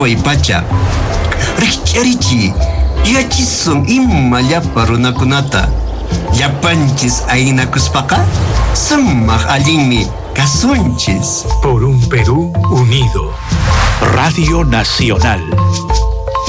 pacha. Rikcharichi, yachissun imma llapa runakunata. Llapanchis aynakuspaka, summaq allinmi kasunchis. Por un Perú unido. Radio Nacional.